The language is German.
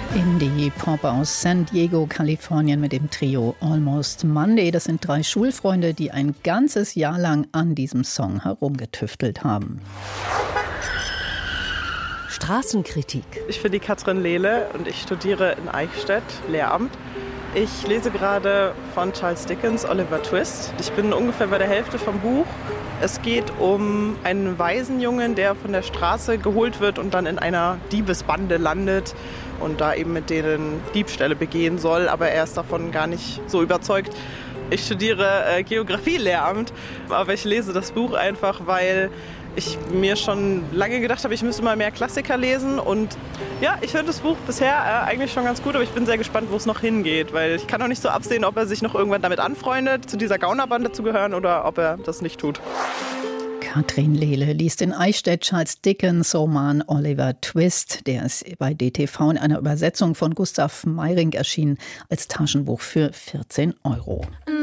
Indie-Pop aus San Diego, Kalifornien mit dem Trio Almost Monday. Das sind 3 Schulfreunde, die ein ganzes Jahr lang an diesem Song herumgetüftelt haben. Straßenkritik. Ich bin die Katrin Lehle und ich studiere in Eichstätt Lehramt. Ich lese gerade von Charles Dickens Oliver Twist. Ich bin ungefähr bei der Hälfte vom Buch. Es geht um einen Waisenjungen, der von der Straße geholt wird und dann in einer Diebesbande landet und da eben mit denen Diebstähle begehen soll, aber er ist davon gar nicht so überzeugt. Ich studiere Geografie-Lehramt, aber ich lese das Buch einfach, weil ich mir schon lange gedacht habe, ich müsste mal mehr Klassiker lesen. Und ja, ich finde das Buch bisher eigentlich schon ganz gut, aber ich bin sehr gespannt, wo es noch hingeht, weil ich kann noch nicht so absehen, ob er sich noch irgendwann damit anfreundet, zu dieser Gaunerbande zu gehören oder ob er das nicht tut. Katrin Lehle liest in Eichstätt Charles Dickens Roman Oliver Twist. Der ist bei DTV in einer Übersetzung von Gustav Meiring erschienen als Taschenbuch für 14 €.